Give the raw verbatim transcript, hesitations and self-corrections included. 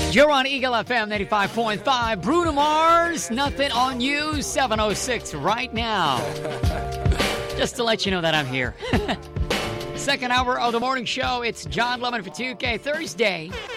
You're on Eagle F M ninety-five point five. Bruno Mars, Nothing on You, seven oh six right now. Just to let you know that I'm here. Second hour of the morning show. It's John Lemon for two K Thursday.